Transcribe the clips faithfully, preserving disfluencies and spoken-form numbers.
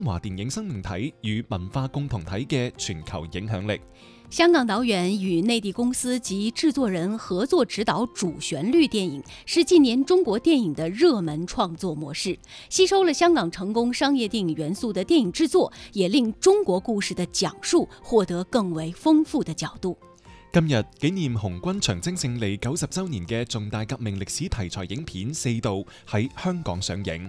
華電影生命體與文化共同體嘅全球影響力。 香港導演與內地公司及製作人合作指導主旋律電影，是近年中國電影的熱門創作模式。吸收了香港成功商業電影元素的電影製作，也令中國故事的講述獲得更為豐富的角度。 今日紀念紅軍長征勝利九十週年嘅重大革命歷史題材影片《四渡》喺香港上映。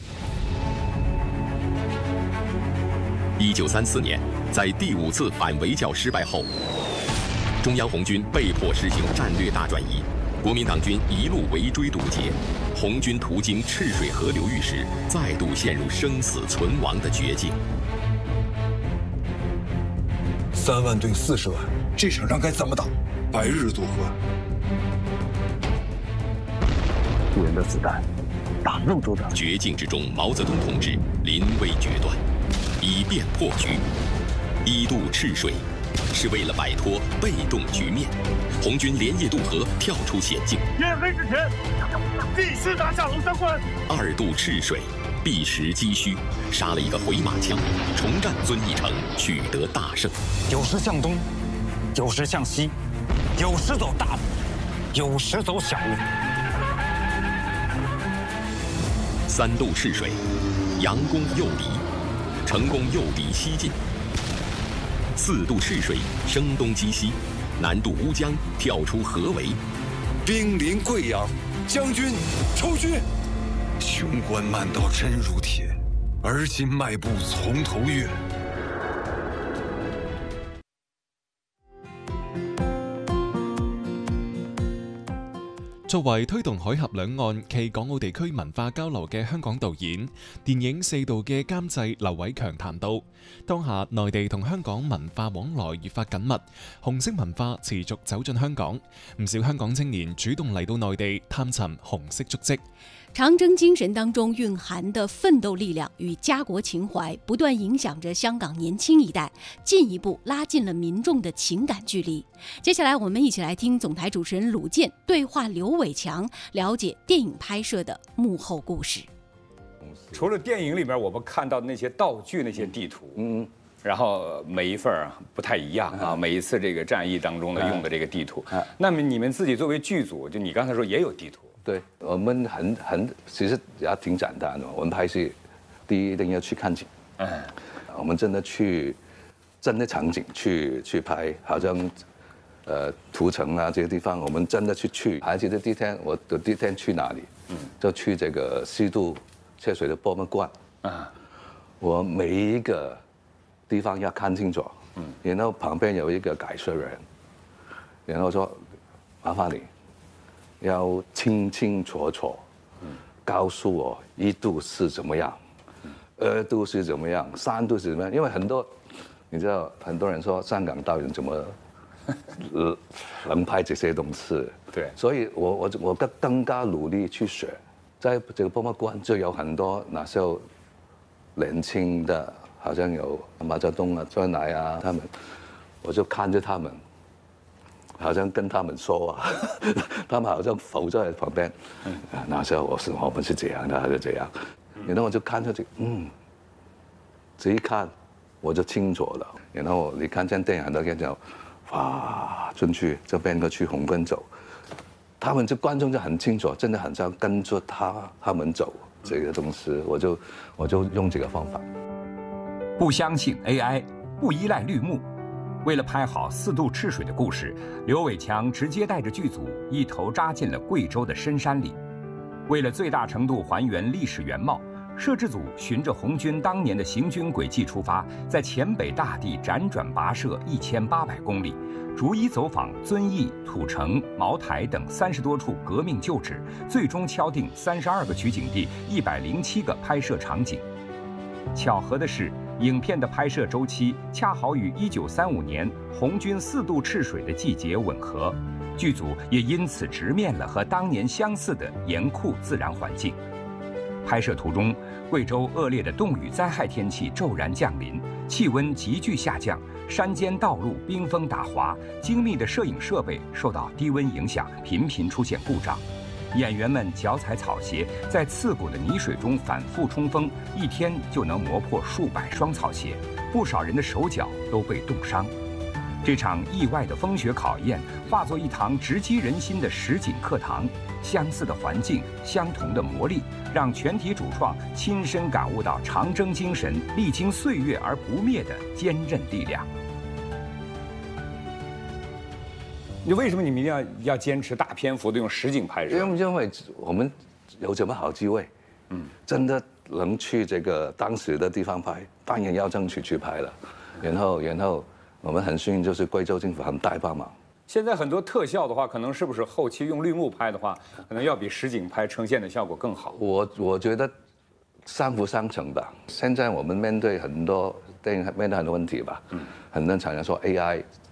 一九三四年，在第五次反圍剿失敗後，中央紅軍被迫實行戰略大轉移，國民黨軍一路圍追堵截，紅軍途經赤水河流域時，再度陷入生死存亡的絕境。 三萬對四十萬，這場仗該怎麼打？白日渡河， 無人的子彈打肉都疼。 絕境之中，毛澤東同志臨危決斷，以變破局。一渡赤水，是為了擺脫被動局面。紅軍連夜渡河，跳出險境。 天黑之前，必須拿下龍山關。 二渡赤水，避實擊虛，殺了一個回馬槍，重占遵義城，取得大勝。 有時向東，有時向西，有時走大路，有時走小路。 三渡赤水，佯攻誘敵，成功誘敵西進。四渡赤水，聲東擊西，南渡烏江，跳出河圍。 兵臨貴陽，將軍抽軍。雄關漫道真如鐵，而今邁步從頭越。 作為推動海峽兩岸暨港澳地區文化交流嘅香港導演，電影《四渡》嘅監製劉偉強談到，當下內地同香港文化往來越發緊密，紅色文化持續走進香港，唔少香港青年主動嚟到內地探尋紅色足跡。 長征精神當中蘊含的奮鬥力量與家國情懷，不斷影響着香港年輕一代，進一步拉近了民眾的情感距離。接下來我們一起來聽總台主持人魯健對話劉偉強，了解電影拍攝的幕後故事。 除了電影裏面我們看到的那些道具、那些地圖，嗯，然後每一份不太一樣啊，每一次這個戰役當中呢用的這個地圖，那麼你們自己作為劇組，就你剛才說也有地圖。 對，我們很很其實也挺簡單的。我們拍戲，第一一定要去看景。嗯，我們真的去真的場景去去拍，好像呃屠城啊這些地方，我們真的去去。還記得第一天，我的第一天去哪裡？嗯，就去這個四渡赤水的博物館。啊，我每一個地方要看清楚。嗯，然後旁邊有一個解說人，然後說麻煩你。要清清楚楚告訴我一渡是怎麼樣，二渡是怎麼樣，三渡是怎麼樣？因為很多，你知道，很多人說香港導演怎麼能拍這些東西？對，所以我我我更更加努力去學，在這個博物館就有很多那時候年輕的，好像有毛澤東啊、周恩來啊，他們，我就看着他們。好像跟他們說啊，他們好像浮在旁邊。那時候我是我們是這樣的，還是這樣？然後我就看出去，嗯，這一看我就清楚了。然後你看見電影的時候，哇，進去就變個去紅軍走，他們就觀眾就很清楚，真的很像跟着他他們走這個東西。我就我就用這個方法， 不相信 A I， 不依賴綠幕。為了拍好四渡赤水的故事，劉偉強直接帶着劇組一頭扎進了貴州的深山裡。為了最大程度還原歷史原貌，攝製組循着紅軍當年的行軍軌跡出發，在黔北大地輾轉跋涉一千八百公里，逐一走訪遵義、土城、茅台等三十多處革命舊址，最終敲定三十二個取景地、一百零七個拍攝場景。巧合的是，影片的拍攝週期恰好與一九三五年紅軍四渡赤水的季節吻合，劇組也因此直面了和當年相似的嚴酷自然環境。拍攝途中，貴州惡劣的凍雨災害天氣驟然降臨，氣溫急劇下降，山間道路冰封打滑，精密的攝影設備受到低溫影響，頻頻出現故障。 演员们脚踩草鞋，在刺骨的泥水中反复冲锋，一天就能磨破数百双草鞋，不少人的手脚都被冻伤。这场意外的风雪考验，化作一堂直击人心的实景课堂。相似的环境，相同的磨砺，让全体主创亲身感悟到长征精神历经岁月而不灭的坚韧力量。 你为什么你们一定要要坚持大篇幅的用实景拍摄？ 因为因为我们有这么好机会，嗯，真的能去这个当时的地方拍，当然要争取去拍了。然后然后我们很幸运，就是贵州政府很大帮忙。 现在很多特效的话，可能是不是后期用绿幕拍的话，可能要比实景拍呈现的效果更好？ 我我觉得相辅相成吧。现在我们面对很多电影面对很多问题吧，嗯，很多厂商说 A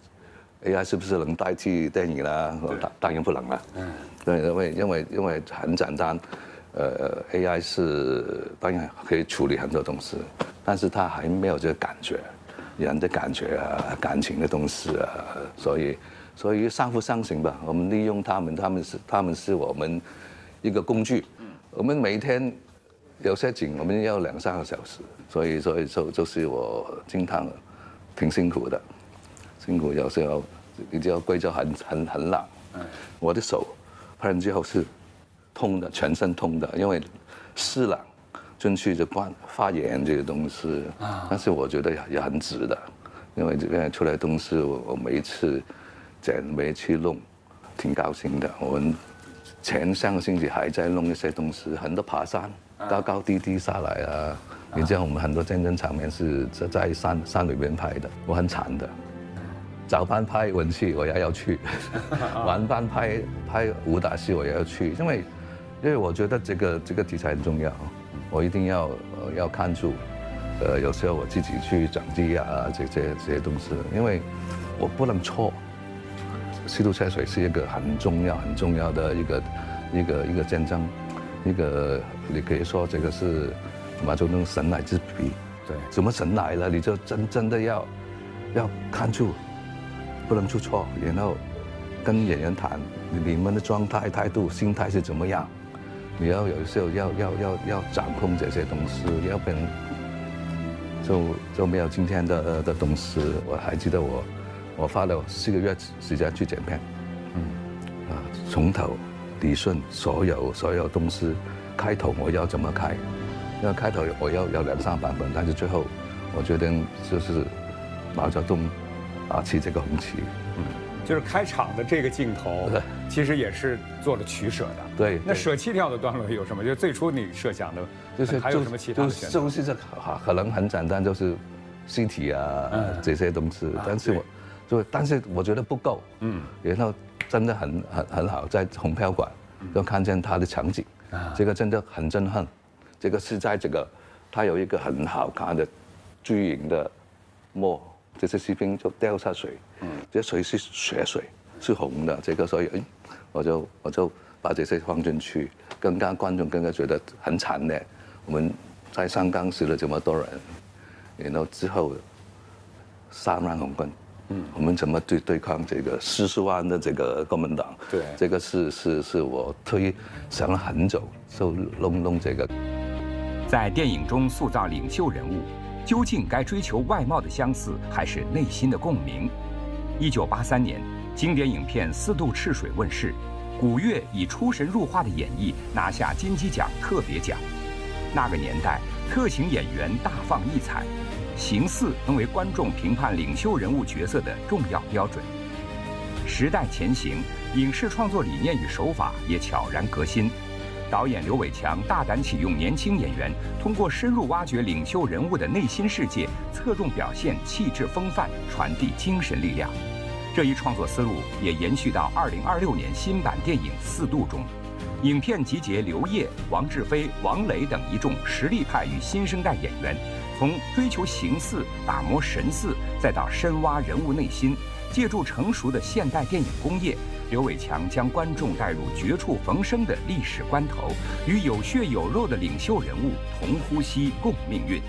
I。A I 是不是能代替电影呢？当然不能了。嗯，对，因为因为因为很简单，呃 ，A I 是当然可以处理很多东西，但是它还没有这个感觉，人的感觉啊，感情的东西啊，所以所以相辅相成吧。我们利用他们，他们是他们是我们一个工具。嗯，我们每天有些景我们要两三个小时，所以所以就就是我经常挺辛苦的。辛苦，有时候你知道贵州很很很冷，我的手拍完之后是痛的，全身痛的，因为湿冷进去就关发炎这个东西。但是我觉得也很值的，因为这边出来东西，我我每一次剪每一次弄，挺高兴的。我们前上个星期还在弄一些东西，很多爬山，高高低低下来啊。你知道我们很多战争场面是在山山里面拍的，我很惨的。早班拍文戏我也要去，晚班拍拍武打戏我也要去，因为因为我觉得这个这个题材很重要，我一定要呃要看住，呃有时候我自己去整地啊这些这些东西，因为我不能错。西渡赤水是一个很重要很重要的一个一个一个战争，一个你可以说这个是马中东神来之笔，对，什么神来了你就真真的要要看住。不能出错，然后跟演员谈你们的状态、态度、心态是怎么样。你要有时候要要要要掌控这些东西，要不然就就没有今天的的东西。我还记得我我花了四个月时间去剪片，嗯，啊，从头理顺所有所有东西，开头我要怎么开，因为开头我要有两三版本，但是最后我决定就是毛泽东。啊，骑这个红旗， 嗯，就是开场的这个镜头，其实也是做了取舍的。 对， 那舍弃掉的段落有什么？就最初你设想的， 就是还有什么其他的选择？ 就是这可能很简单，就是尸体啊、嗯、这些东西，但是我就但是我觉得不够，嗯，然后真的很很很好，在红票馆就看见它的场景，啊，这个真的很震撼。这个是在这个，它有一个很好看的巨型的墨。这些士兵就掉下水，嗯，这水是血水，是红的。这个所以，哎，我就我就把这些放进去，更加观众更加觉得很惨烈。我们在上岗死了这么多人，然后之后三万红军，嗯，我们怎么对对抗这个四十万的这个国民党？对，这个是是是我推想了很久，就弄弄这个。 在电影中塑造领袖人物。究竟该追求外貌的相似，还是内心的共鸣？一九八三年，经典影片《四渡赤水》问世，古月以出神入化的演绎拿下金鸡奖特别奖。那个年代，特型演员大放异彩，形似能为观众评判领袖人物角色的重要标准。时代前行，影视创作理念与手法也悄然革新。导演刘伟强大胆启用年轻演员，通过深入挖掘领袖人物的内心世界，侧重表现气质风范，传递精神力量。这一创作思路也延续到二零二六年新版电影《四渡》中。影片集结刘烨、王志飞、王磊等一众实力派与新生代演员，从追求形似、打磨神似，再到深挖人物内心，借助成熟的现代电影工业。刘伟强将观众带入绝处逢生的历史关头，与有血有肉的领袖人物同呼吸共命运。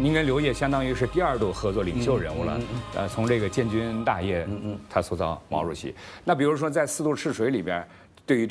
您跟刘烨相当于是第二度合作领袖人物了。呃，从这个建军大业，他塑造毛主席。那比如说在四渡赤水里边，对于这